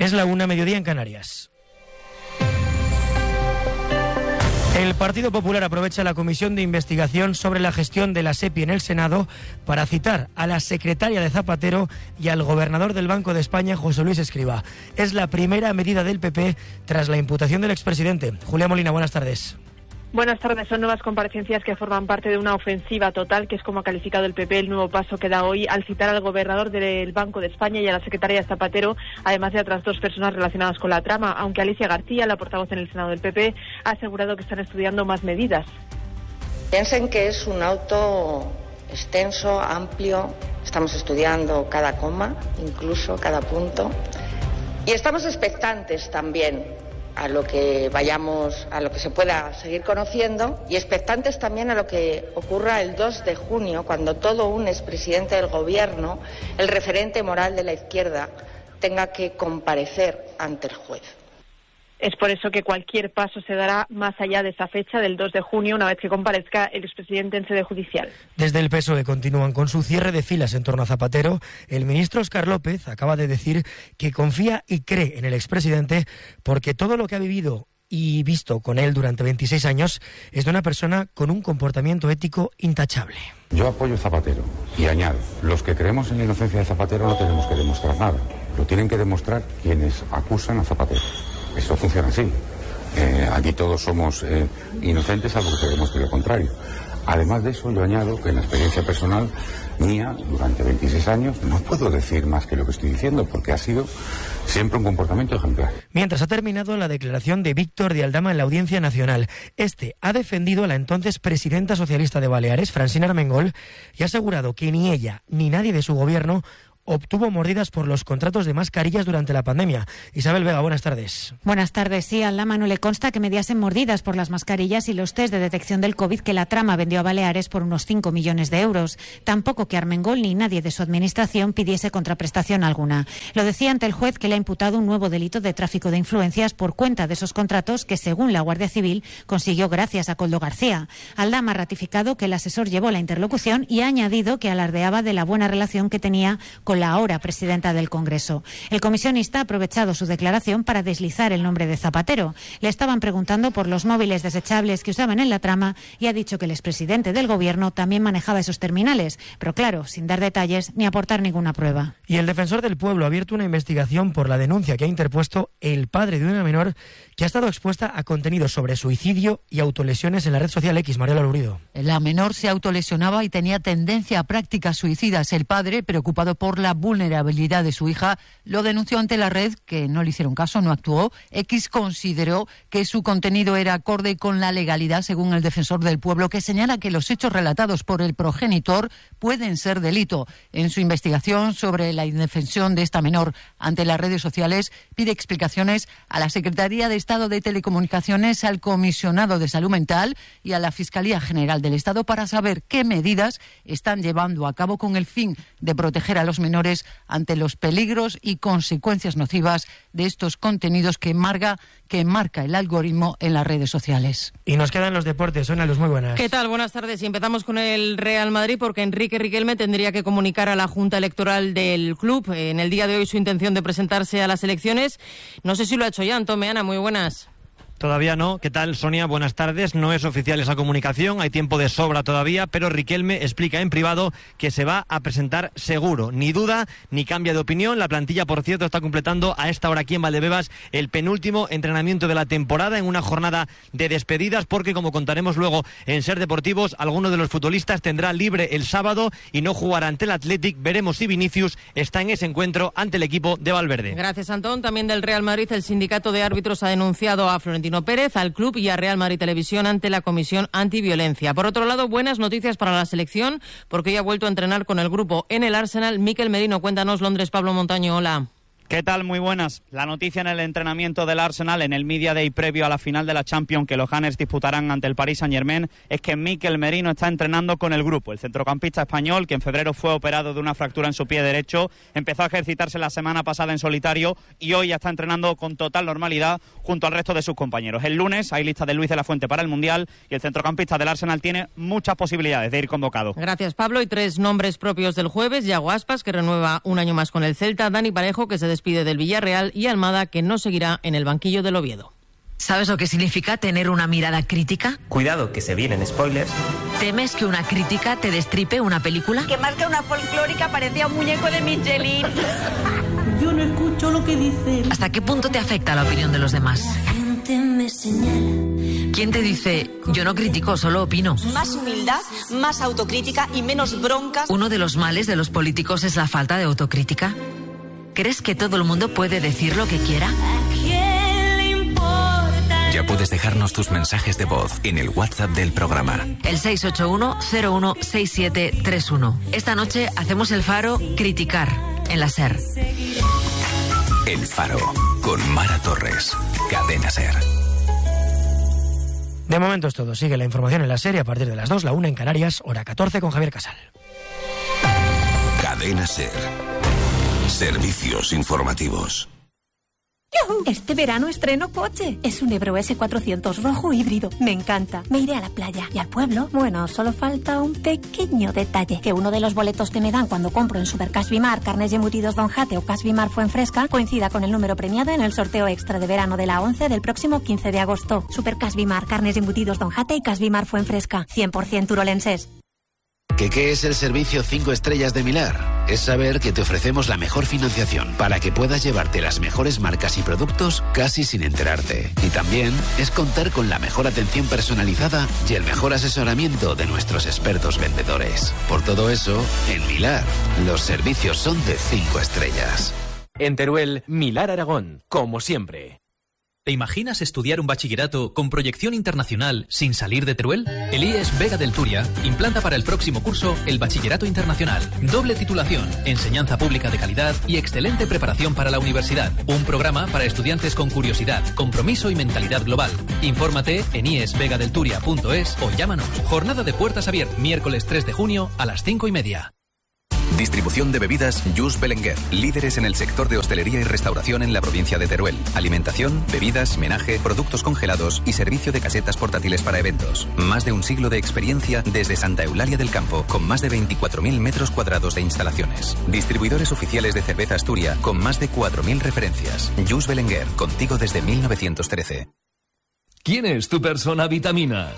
Es la 1:00, mediodía en Canarias. El Partido Popular aprovecha la comisión de investigación sobre la gestión de la SEPI en el Senado para citar a la secretaria de Zapatero y al gobernador del Banco de España, José Luis Escrivá. Es la primera medida del PP tras la imputación del expresidente. Julia Molina, buenas tardes. Buenas tardes. Son nuevas comparecencias que forman parte de una ofensiva total, que es como ha calificado el PP el nuevo paso que da hoy al citar al gobernador del Banco de España y a la secretaria de Zapatero, además de otras dos personas relacionadas con la trama, aunque Alicia García, la portavoz en el Senado del PP, ha asegurado que están estudiando más medidas. Piensen que es un auto extenso, amplio, estamos estudiando cada coma, incluso cada punto, y estamos expectantes también a lo que se pueda seguir conociendo, y expectantes también a lo que ocurra el 2 de junio, cuando todo un expresidente del gobierno, el referente moral de la izquierda, tenga que comparecer ante el juez. Es por eso que cualquier paso se dará más allá de esa fecha del 2 de junio, una vez que comparezca el expresidente en sede judicial. Desde el PSOE continúan con su cierre de filas en torno a Zapatero. El ministro Óscar López acaba de decir que confía y cree en el expresidente porque todo lo que ha vivido y visto con él durante 26 años es de una persona con un comportamiento ético intachable. Yo apoyo a Zapatero y añado, los que creemos en la inocencia de Zapatero no tenemos que demostrar nada. Lo tienen que demostrar quienes acusan a Zapatero. Eso funciona así. Aquí todos somos inocentes, salvo que creemos que lo contrario. Además de eso, yo añado que en la experiencia personal mía, durante 26 años, no puedo decir más que lo que estoy diciendo, porque ha sido siempre un comportamiento ejemplar. Mientras ha terminado la declaración de Víctor de Aldama en la Audiencia Nacional, este ha defendido a la entonces presidenta socialista de Baleares, Francina Armengol, y ha asegurado que ni ella ni nadie de su gobierno obtuvo mordidas por los contratos de mascarillas durante la pandemia. Isabel Vega, buenas tardes. Buenas tardes. Sí, a Aldama no le consta que mediasen mordidas por las mascarillas y los test de detección del COVID que la trama vendió a Baleares por unos 5 millones de euros. Tampoco que Armengol ni nadie de su administración pidiese contraprestación alguna. Lo decía ante el juez, que le ha imputado un nuevo delito de tráfico de influencias por cuenta de esos contratos que, según la Guardia Civil, consiguió gracias a Koldo García. Aldama ha ratificado que el asesor llevó la interlocución y ha añadido que alardeaba de la buena relación que tenía con la ahora presidenta del Congreso. El comisionista ha aprovechado su declaración para deslizar el nombre de Zapatero. Le estaban preguntando por los móviles desechables que usaban en la trama y ha dicho que el expresidente del Gobierno también manejaba esos terminales, pero claro, sin dar detalles ni aportar ninguna prueba. Y el defensor del pueblo ha abierto una investigación por la denuncia que ha interpuesto el padre de una menor que ha estado expuesta a contenidos sobre suicidio y autolesiones en la red social X. Mariela Lurido. La menor se autolesionaba y tenía tendencia a prácticas suicidas. El padre, preocupado por la vulnerabilidad de su hija, lo denunció ante la red, que no le hicieron caso, no actuó. X consideró que su contenido era acorde con la legalidad, según el defensor del pueblo, que señala que los hechos relatados por el progenitor pueden ser delito. En su investigación sobre la indefensión de esta menor ante las redes sociales, pide explicaciones a la Secretaría de Estado de Telecomunicaciones, al Comisionado de Salud Mental y a la Fiscalía General del Estado para saber qué medidas están llevando a cabo con el fin de proteger a los menores ante los peligros y consecuencias nocivas de estos contenidos que marca el algoritmo en las redes sociales. Y nos quedan los deportes. Sonia Luz, muy buenas. ¿Qué tal? Buenas tardes. Y empezamos con el Real Madrid, porque Enrique Riquelme tendría que comunicar a la Junta Electoral del club en el día de hoy su intención de presentarse a las elecciones. No sé si lo ha hecho ya. Antón Meana, muy buenas. Todavía no. ¿Qué tal, Sonia? Buenas tardes. No es oficial esa comunicación, hay tiempo de sobra todavía, pero Riquelme explica en privado que se va a presentar seguro. Ni duda, ni cambia de opinión. La plantilla, por cierto, está completando a esta hora aquí en Valdebebas el penúltimo entrenamiento de la temporada en una jornada de despedidas, porque, como contaremos luego en Ser Deportivos, alguno de los futbolistas tendrá libre el sábado y no jugará ante el Athletic. Veremos si Vinicius está en ese encuentro ante el equipo de Valverde. Gracias, Antón. También del Real Madrid, el sindicato de árbitros ha denunciado a Florentino Pérez, al club y a Real Madrid Televisión ante la Comisión Antiviolencia. Por otro lado, buenas noticias para la selección, porque hoy ha vuelto a entrenar con el grupo en el Arsenal. Mikel Merino, cuéntanos. Londres, Pablo Montaño, hola. ¿Qué tal? Muy buenas. La noticia en el entrenamiento del Arsenal en el Media Day previo a la final de la Champions que los Gunners disputarán ante el Paris Saint-Germain es que Mikel Merino está entrenando con el grupo. El centrocampista español, que en febrero fue operado de una fractura en su pie derecho, empezó a ejercitarse la semana pasada en solitario y hoy ya está entrenando con total normalidad junto al resto de sus compañeros. El lunes hay lista de Luis de la Fuente para el Mundial y el centrocampista del Arsenal tiene muchas posibilidades de ir convocado. Gracias, Pablo. Y 3 nombres propios del jueves: Yago Aspas, que renueva un año más con el Celta; Dani Parejo, que se despide del Villarreal y Almada, que no seguirá en el banquillo del Oviedo. ¿Sabes lo que significa tener una mirada crítica? Cuidado, que se vienen spoilers. ¿Temes que una crítica te destripe una película? Que más que una folclórica parecía un muñeco de Michelin. Yo no escucho lo que dicen. ¿Hasta qué punto te afecta la opinión de los demás? La gente me señala. ¿Quién te dice, yo no critico, solo opino? Más humildad, más autocrítica y menos broncas. Uno de los males de los políticos es la falta de autocrítica. ¿Crees que todo el mundo puede decir lo que quiera? Ya puedes dejarnos tus mensajes de voz en el WhatsApp del programa. El 681-016731. Esta noche hacemos el Faro Criticar en la SER. El Faro con Mara Torres. Cadena SER. De momento es todo. Sigue la información en la SER a partir de las 2, la 1 en Canarias, hora 14 con Javier Casal. Cadena SER. Servicios informativos. Este verano estreno coche. Es un Ebro S400 rojo híbrido. Me encanta. Me iré a la playa y al pueblo. Bueno, solo falta un pequeño detalle. Que uno de los boletos que me dan cuando compro en Supercash Bimar, carnes y embutidos Don Jate o Cash Bimar Fuenfresca coincida con el número premiado en el sorteo extra de verano de la 11 del próximo 15 de agosto. Supercash Bimar, carnes y embutidos Don Jate y Cash Bimar Fuenfresca. 100% turolenses. ¿Qué es el servicio 5 estrellas de Milar? Es saber que te ofrecemos la mejor financiación para que puedas llevarte las mejores marcas y productos casi sin enterarte. Y también es contar con la mejor atención personalizada y el mejor asesoramiento de nuestros expertos vendedores. Por todo eso, en Milar, los servicios son de 5 estrellas. En Teruel, Milar Aragón, como siempre. ¿Te imaginas estudiar un bachillerato con proyección internacional sin salir de Teruel? El IES Vega del Turia implanta para el próximo curso el Bachillerato Internacional. Doble titulación, enseñanza pública de calidad y excelente preparación para la universidad. Un programa para estudiantes con curiosidad, compromiso y mentalidad global. Infórmate en iesvegadelturia.es o llámanos. Jornada de puertas abiertas, miércoles 3 de junio a las 5:30. Distribución de bebidas Jus Belenguer. Líderes en el sector de hostelería y restauración en la provincia de Teruel. Alimentación, bebidas, menaje, productos congelados y servicio de casetas portátiles para eventos. Más de un siglo de experiencia desde Santa Eulalia del Campo, con más de 24.000 metros cuadrados de instalaciones. Distribuidores oficiales de cerveza Asturia, con más de 4.000 referencias. Jus Belenguer, contigo desde 1913. ¿Quién es tu persona vitamina?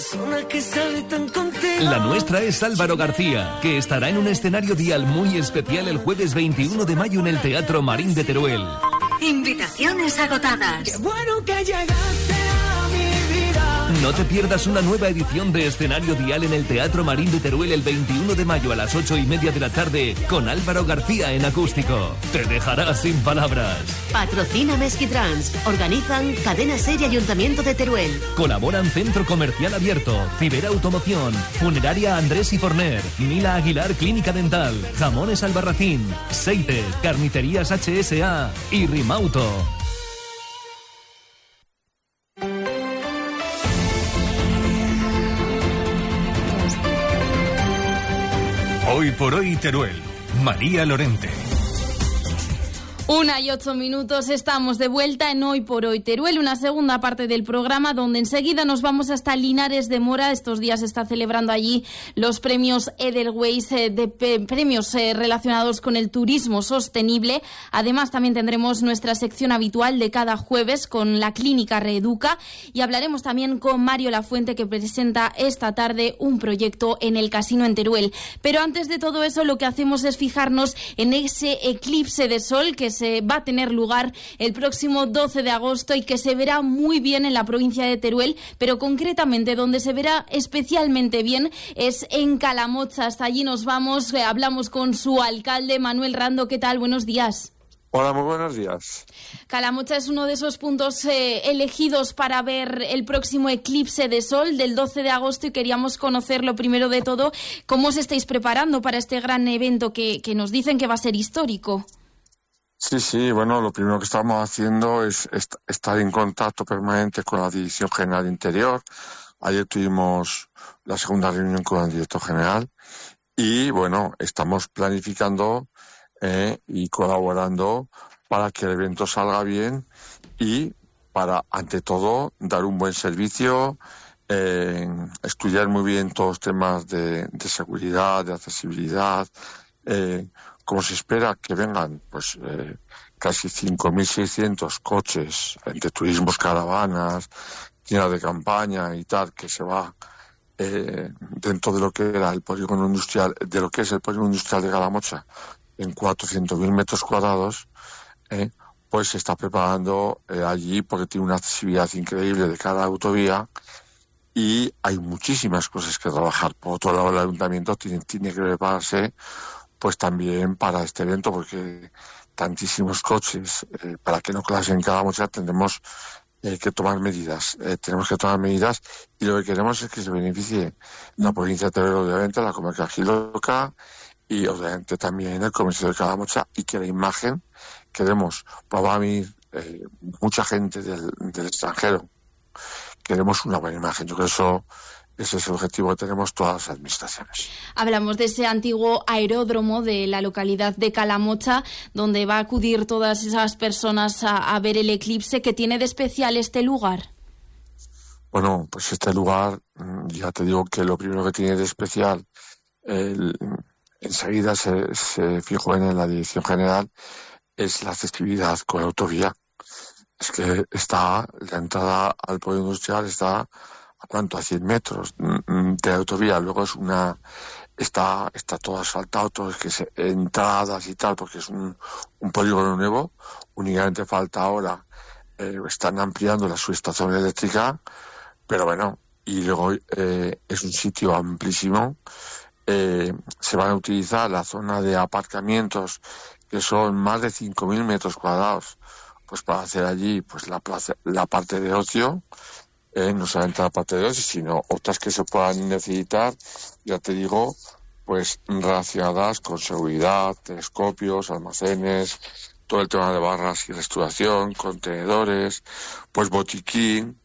La nuestra es Álvaro García, que estará en un escenario dial muy especial el jueves 21 de mayo en el Teatro Marín de Teruel. Invitaciones agotadas. Qué bueno que llegaste a mi vida. No te pierdas una nueva edición de Escenario Dial en el Teatro Marín de Teruel el 21 de mayo a las 8:30 de la tarde con Álvaro García en acústico. Te dejará sin palabras. Patrocina Mesquitrans. Organizan Cadena SER y Ayuntamiento de Teruel. Colaboran Centro Comercial Abierto, Ciberautomoción, Funeraria Andrés y Forner, Mila Aguilar Clínica Dental, Jamones Albarracín, Seite, Carnicerías HSA y Rimauto. Hoy por hoy Teruel. María Lorente. 1:08, estamos de vuelta en Hoy por Hoy Teruel, una segunda parte del programa donde enseguida nos vamos hasta Linares de Mora. Estos días se está celebrando allí los premios Edelweiss, premios relacionados con el turismo sostenible. Además también tendremos nuestra sección habitual de cada jueves con la clínica Reeduca y hablaremos también con Mario Lafuente, que presenta esta tarde un proyecto en el casino en Teruel. Pero antes de todo eso lo que hacemos es fijarnos en ese eclipse de sol que se va a tener lugar el próximo 12 de agosto y que se verá muy bien en la provincia de Teruel, pero concretamente donde se verá especialmente bien es en Calamocha. Hasta allí nos vamos, hablamos con su alcalde, Manuel Rando. ¿Qué tal? Buenos días. Hola, muy buenos días. Calamocha es uno de esos puntos elegidos para ver el próximo eclipse de sol del 12 de agosto y queríamos conocer, lo primero de todo, cómo os estáis preparando para este gran evento que nos dicen que va a ser histórico. Sí, bueno, lo primero que estamos haciendo es estar en contacto permanente con la Dirección General Interior. Ayer tuvimos la segunda reunión con el director general y, bueno, estamos planificando y colaborando para que el evento salga bien y para, ante todo, dar un buen servicio, estudiar muy bien todos los temas de seguridad, de accesibilidad, como se espera que vengan pues casi 5.600 coches entre turismos, caravanas, tiendas de campaña y tal, que se va dentro de lo que era el polígono industrial, de lo que es el polígono industrial de Calamocha, en 400.000 metros cuadrados, pues se está preparando allí porque tiene una accesibilidad increíble de cada autovía y hay muchísimas cosas que trabajar. Por otro lado, el ayuntamiento tiene que prepararse pues también para este evento, porque tantísimos coches, para que no clasen en Calamocha tendremos que tomar medidas. Tenemos que tomar medidas y lo que queremos es que se beneficie la provincia de Teruel, obviamente, la comarca Giloca y obviamente también el comercio de Calamocha, y que la imagen queremos, pues va a venir mucha gente del extranjero, queremos una buena imagen. Yo creo que ese es el objetivo que tenemos todas las administraciones. Hablamos de ese antiguo aeródromo de la localidad de Calamocha, donde va a acudir todas esas personas a ver el eclipse. ¿Qué tiene de especial este lugar? Bueno, pues este lugar, ya te digo que lo primero que tiene de especial, enseguida se fijó en la dirección general, es la accesibilidad con la autovía. Es que la entrada al polígono industrial está ¿a 100 metros de autovía? Luego está todo asfaltado, todo es que entradas y tal, porque es un polígono nuevo. Únicamente falta ahora, están ampliando la subestación eléctrica, pero bueno, y luego es un sitio amplísimo. Se van a utilizar la zona de aparcamientos, que son más de 5.000 metros cuadrados, pues para hacer allí pues la parte de ocio. No solamente la parte de ocio, sino otras que se puedan necesitar, ya te digo, pues relacionadas con seguridad, telescopios, almacenes, todo el tema de barras y restauración, contenedores, pues botiquín,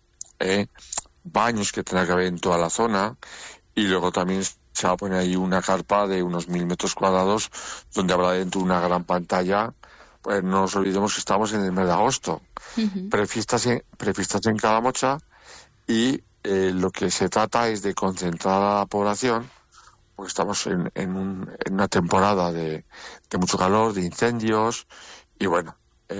baños que tendrá que haber en toda la zona, y luego también se va a poner ahí una carpa de unos 1.000 metros cuadrados donde habrá dentro una gran pantalla. Pues no nos olvidemos que estamos en el mes de agosto, prefiestas en Calamocha, y lo que se trata es de concentrar a la población, porque estamos en una temporada de mucho calor, de incendios, y bueno,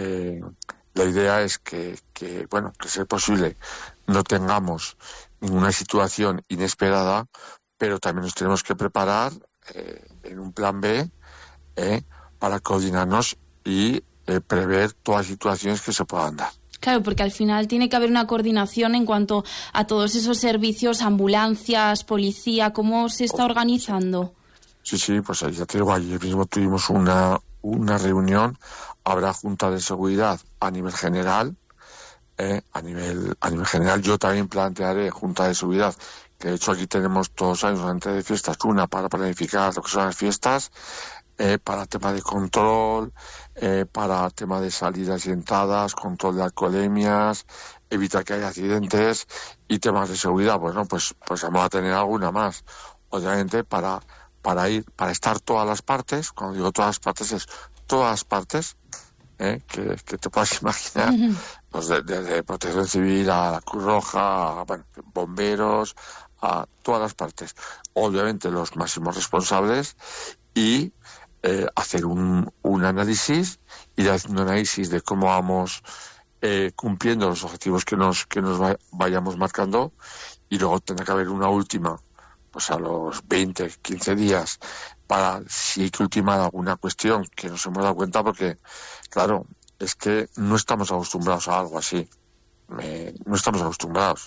la idea es que sea posible, no tengamos ninguna situación inesperada, pero también nos tenemos que preparar en un plan B para coordinarnos y prever todas las situaciones que se puedan dar. Claro, porque al final tiene que haber una coordinación en cuanto a todos esos servicios, ambulancias, policía. ¿Cómo se está organizando? Sí, pues ya te digo, ayer mismo tuvimos una reunión. Habrá junta de seguridad a nivel general. A nivel general yo también plantearé junta de seguridad, que de hecho aquí tenemos todos los años antes de fiestas una para planificar lo que son las fiestas, para tema de control, para tema de salidas y entradas, control de alcoholemias, evitar que haya accidentes y temas de seguridad. Bueno, pues vamos a tener alguna más, obviamente, para estar todas las partes. Cuando digo todas las partes, es todas las partes que te puedas imaginar, pues desde Protección Civil a la Cruz Roja, bomberos, a todas las partes. Obviamente los máximos responsables, y hacer un análisis, ir haciendo un análisis de cómo vamos cumpliendo los objetivos que nos vayamos marcando, y luego tendrá que haber una última, pues a los 20, 15 días, para si hay que ultimar alguna cuestión que nos hemos dado cuenta, porque claro, es que no estamos acostumbrados a algo así, no estamos acostumbrados,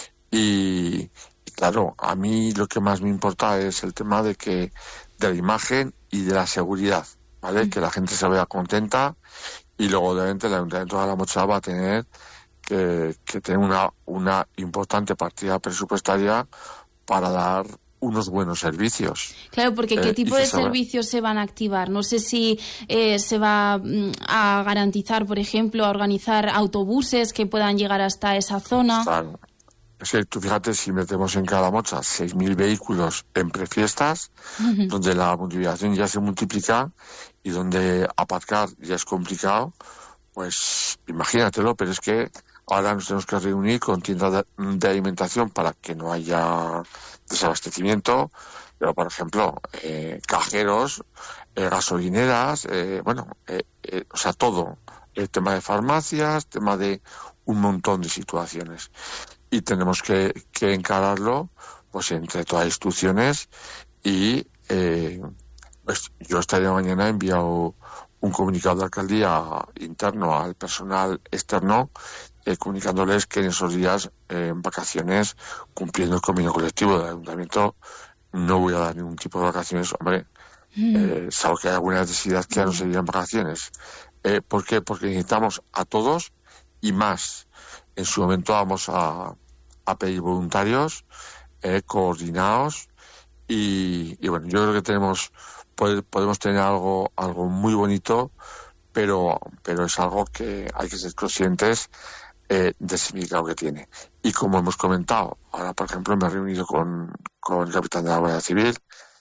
y claro, a mí lo que más me importa es el tema de la imagen y de la seguridad, ¿vale? Que la gente se vea contenta, y luego obviamente el Ayuntamiento de Calamocha va a tener que tener una importante partida presupuestaria para dar unos buenos servicios. Claro, porque ¿qué tipo de servicios se van a activar? No sé si se va a garantizar, por ejemplo, a organizar autobuses que puedan llegar hasta esa zona. Claro. Es que tú fíjate, si metemos en Calamocha 6.000 vehículos en prefiestas, donde la movilización ya se multiplica y donde aparcar ya es complicado, pues imagínatelo. Pero es que ahora nos tenemos que reunir con tiendas de alimentación para que no haya desabastecimiento, pero por ejemplo cajeros gasolineras, o sea, todo. El tema de farmacias, tema de un montón de situaciones. Y tenemos que encararlo pues entre todas las instituciones y pues yo esta mañana he enviado un comunicado de alcaldía interno al personal externo comunicándoles que en esos días en vacaciones, cumpliendo el convenio colectivo del ayuntamiento, no voy a dar ningún tipo de vacaciones, hombre, salvo que hay alguna necesidad que ya no serían vacaciones. ¿Por qué? Porque necesitamos a todos y más. En su momento vamos a pedir voluntarios coordinados y bueno, yo creo que podemos tener algo muy bonito, pero es algo que hay que ser conscientes del significado que tiene. Y como hemos comentado, ahora por ejemplo me he reunido con el capitán de la Guardia Civil,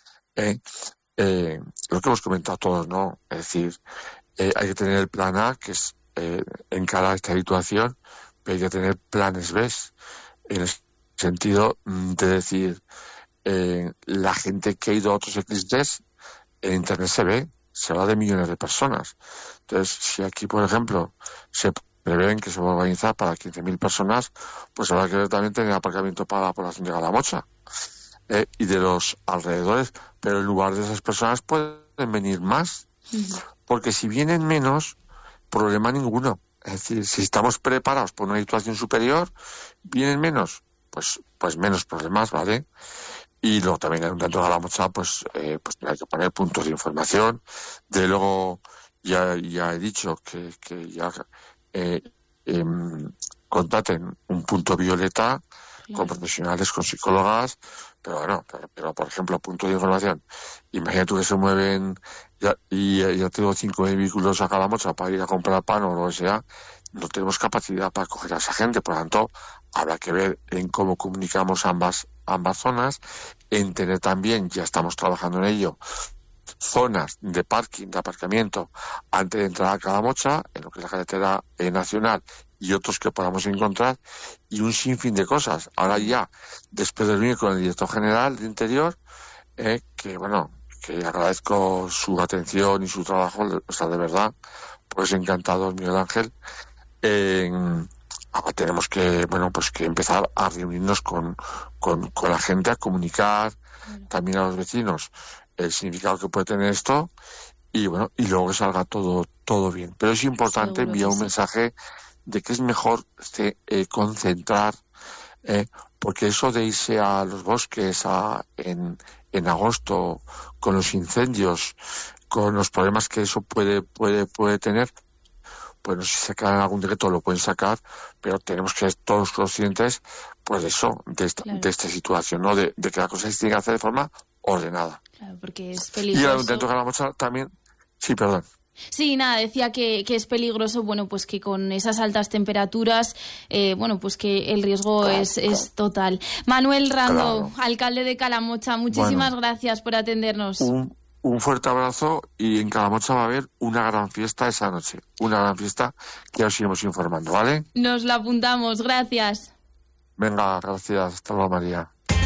lo que hemos comentado todos, ¿no? Es decir, hay que tener el plan A, que es encarar esta situación, pero hay que tener planes B, en el sentido de decir, la gente que ha ido a otros eclipses en Internet se va de millones de personas. Entonces, si aquí, por ejemplo, se prevén que se va a organizar para 15.000 personas, pues habrá que también tener aparcamiento para la población de Calamocha y de los alrededores, pero en lugar de esas personas pueden venir más, porque si vienen menos, problema ninguno. Es decir, si estamos preparados por una situación superior, vienen menos, pues menos problemas, ¿vale? Y luego también dentro de Calamocha, pues hay que poner puntos de información. De luego ya he dicho que ya contraten un punto violeta con profesionales, con psicólogas, pero bueno, pero por ejemplo, puntos de información. Imagínate tú que se mueven y ya tengo 5.000 vehículos a Calamocha para ir a comprar pan o lo que sea, no tenemos capacidad para acoger a esa gente, por lo tanto, habrá que ver en cómo comunicamos ambas zonas, en tener también, ya estamos trabajando en ello, zonas de parking, de aparcamiento, antes de entrar a Calamocha, en lo que es la carretera nacional y otros que podamos encontrar, y un sinfín de cosas. Ahora ya, después de reunir con el director general de Interior, que agradezco su atención y su trabajo, o sea, de verdad, pues encantado, Miguel Ángel. Ahora tenemos que empezar a reunirnos con la gente, a comunicar también a los vecinos el significado que puede tener esto y luego que salga todo bien. Pero es importante enviar un mensaje de que es mejor concentrar, porque eso de irse a los bosques en agosto con los incendios, con los problemas que eso puede tener, pues no sé si sacan algún decreto, lo pueden sacar, pero tenemos que ser todos conscientes pues de eso, de esta situación, ¿no? De que la cosa se tiene que hacer de forma ordenada. Claro, porque es peligroso. Y el Ayuntamiento de Calamocha también. Sí, perdón. Sí, nada, decía que es peligroso, pues que con esas altas temperaturas, pues que el riesgo es total. Manuel Rando, alcalde de Calamocha, muchísimas gracias por atendernos. Un fuerte abrazo, y en Calamocha va a haber una gran fiesta esa noche, una gran fiesta que os iremos informando, ¿vale? Nos la apuntamos, gracias. Venga, gracias, hasta luego, María.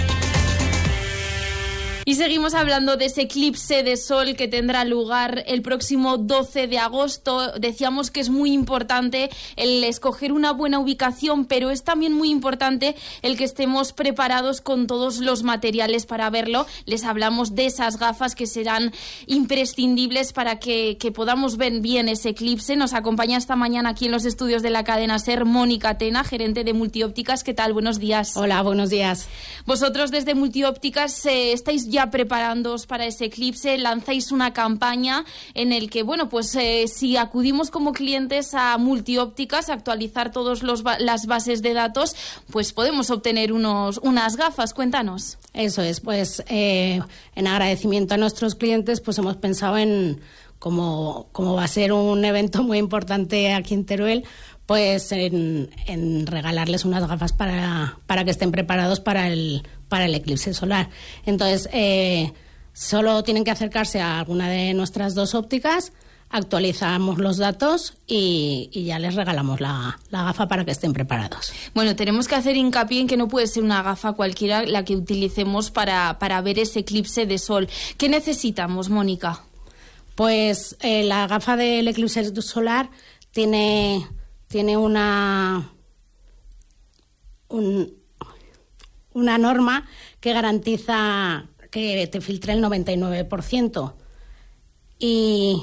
Y seguimos hablando de ese eclipse de sol que tendrá lugar el próximo 12 de agosto. Decíamos que es muy importante el escoger una buena ubicación, pero es también muy importante el que estemos preparados con todos los materiales para verlo. Les hablamos de esas gafas que serán imprescindibles para que podamos ver bien ese eclipse. Nos acompaña esta mañana aquí en los estudios de la cadena SER Mónica Tena, gerente de Multiópticas. ¿Qué tal? Buenos días. Hola, buenos días. Vosotros desde Multiópticas estáis ya preparándoos para ese eclipse, lanzáis una campaña en el que, si acudimos como clientes a Multiópticas a actualizar todas las bases de datos, pues podemos obtener unas gafas. Cuéntanos. Eso es, en agradecimiento a nuestros clientes, pues hemos pensado en, como va a ser un evento muy importante aquí en Teruel, pues en regalarles unas gafas para que estén preparados para el eclipse solar. Entonces, solo tienen que acercarse a alguna de nuestras dos ópticas, actualizamos los datos y ya les regalamos la gafa para que estén preparados. Bueno, tenemos que hacer hincapié en que no puede ser una gafa cualquiera la que utilicemos para ver ese eclipse de sol. ¿Qué necesitamos, Mónica? Pues la gafa del eclipse solar tiene una norma que garantiza que te filtre el 99%. Y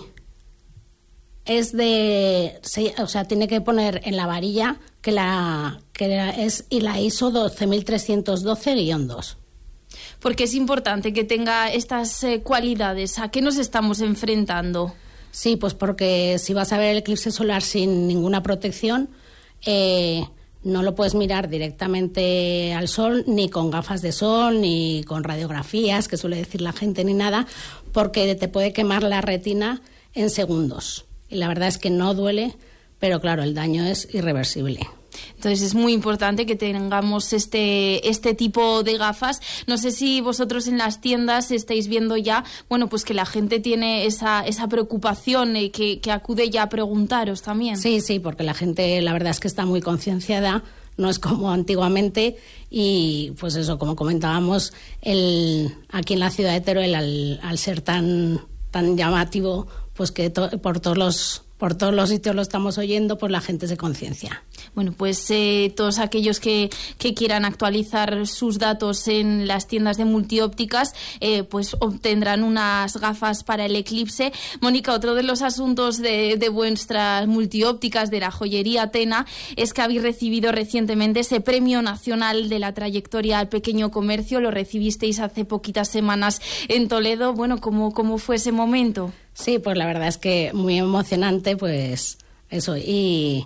tiene que poner en la varilla es la ISO 12312-2. Porque es importante que tenga estas cualidades. ¿A qué nos estamos enfrentando? Sí, pues porque si vas a ver el eclipse solar sin ninguna protección, no lo puedes mirar directamente al sol, ni con gafas de sol, ni con radiografías, que suele decir la gente, ni nada, porque te puede quemar la retina en segundos. Y la verdad es que no duele, pero claro, el daño es irreversible. Entonces es muy importante que tengamos este tipo de gafas. No sé si vosotros en las tiendas estáis viendo ya, bueno, pues que la gente tiene esa preocupación que acude ya a preguntaros también. Sí, porque la gente, la verdad es que está muy concienciada, no es como antiguamente, y pues eso, como comentábamos, aquí en la ciudad de Teruel, al ser tan llamativo, pues que por todos los sitios lo estamos oyendo, pues la gente se conciencia. Bueno, pues todos aquellos que quieran actualizar sus datos en las tiendas de multiópticas, pues obtendrán unas gafas para el eclipse. Mónica, otro de los asuntos de vuestras multiópticas, de la joyería Tena, es que habéis recibido recientemente ese Premio Nacional de la Trayectoria al Pequeño Comercio. Lo recibisteis hace poquitas semanas en Toledo. Bueno, ¿cómo fue ese momento? Sí, pues la verdad es que muy emocionante, pues eso, y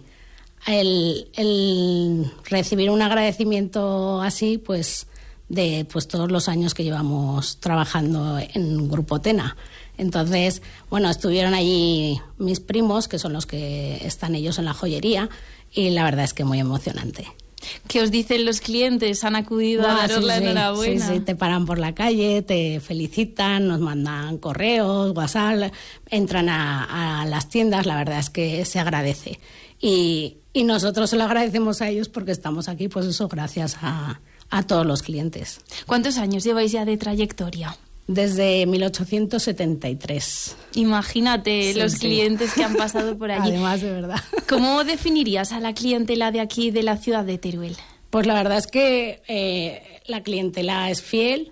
el recibir un agradecimiento así, pues de todos los años que llevamos trabajando en Grupo Tena. Entonces, bueno, estuvieron allí mis primos, que son los que están ellos en la joyería, y la verdad es que muy emocionante. ¿Qué os dicen los clientes? ¿Han acudido a daros la enhorabuena? Sí, te paran por la calle, te felicitan, nos mandan correos, WhatsApp, entran a las tiendas, la verdad es que se agradece. Y nosotros se lo agradecemos a ellos porque estamos aquí, pues eso, gracias a todos los clientes. ¿Cuántos años lleváis ya de trayectoria? Desde 1873. Imagínate los clientes que han pasado por allí. Además, de verdad. ¿Cómo definirías a la clientela de aquí, de la ciudad de Teruel? Pues la verdad es que la clientela es fiel,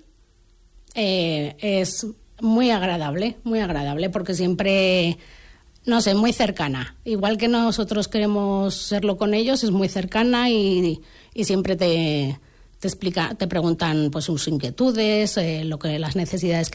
es muy agradable, porque siempre, no sé, muy cercana. Igual que nosotros queremos serlo con ellos, es muy cercana y siempre te preguntan pues sus inquietudes, las necesidades